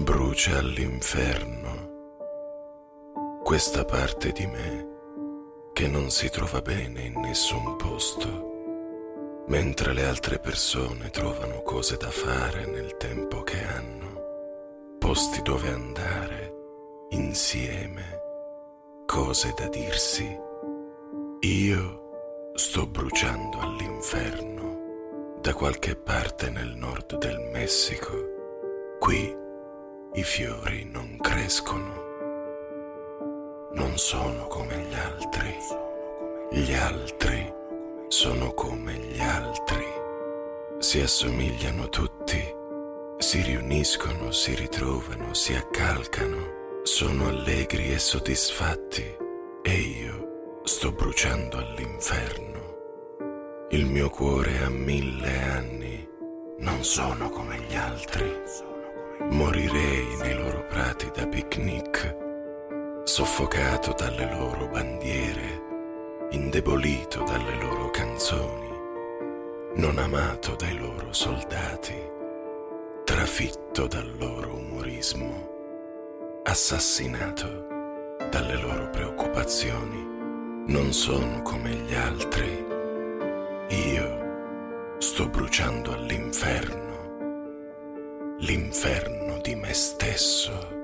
Brucia all'inferno questa parte di me che non si trova bene in nessun posto, mentre le altre persone trovano cose da fare nel tempo che hanno, posti dove andare insieme, cose da dirsi. Io sto bruciando all'inferno da qualche parte nel nord del Messico. Qui i fiori non crescono. Non sono come gli altri. Gli altri sono come gli altri. Si assomigliano tutti, si riuniscono, si ritrovano, si accalcano, sono allegri e soddisfatti, e io sto bruciando all'inferno. Il mio cuore ha 1000 anni, non sono come gli altri. Morirei nei loro prati da picnic, soffocato dalle loro bandiere, indebolito dalle loro canzoni, non amato dai loro soldati, trafitto dal loro umorismo, assassinato dalle loro preoccupazioni. Non sono come gli altri. Io sto bruciando all'inferno, l'inferno di me stesso.